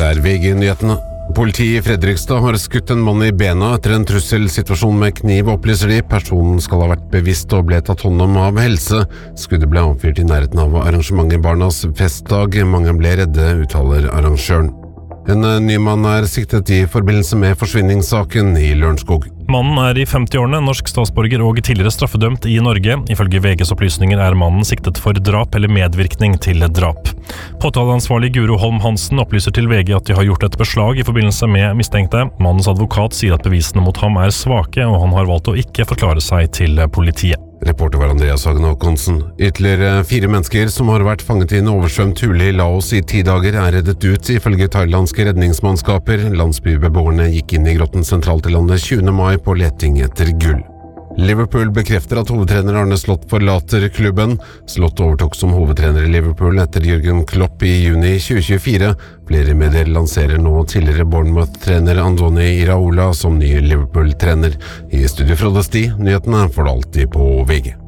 Her VG-nyhetene. Politiet I Fredrikstad har skutt en mann I bena etter en trusselsituasjon med kniv, opplyser de. Personen skal ha vært bevisst og ble tatt hånd om av helse. Skuddet ble avfyrt I nærheten av arrangementet Barnas festdag. Mange ble redde, uttaler arrangøren. En ny mann siktet I forbindelse med forsvinningssaken I Lørenskog. Mannen I 50-årene, norsk statsborger og tidligere straffedømt I Norge. Ifølge VGs opplysninger mannen siktet for drap eller medvirkning til drap. Påtaleansvarlig Guro Holm Hansen opplyser til VG at de har gjort et beslag I forbindelse med mistenkte. Mannens advokat sier at bevisene mot ham svake, og han har valgt å ikke forklare seg til politiet. Reporter var Andreas Hagen Håkonsen. Ytterligere 4 mennesker som har vært fanget I en oversvømt hule I Laos I 10 dager reddet ut ifølge thailandske redningsmannskaper. Landsbybeboerne gikk inn I grotten sentralt I landet 20. mai på leting etter gull. Liverpool bekrefter at hovedtrener Arne Slott forlater klubben. Slott overtok som hovedtrener I Liverpool etter Jürgen Klopp I juni 2024. Flere medier lanserer nå tidligere Bournemouth-trener Andoni Iraola som ny Liverpool-trener. I studio Frode Sti, nyhetene får du alltid på VG.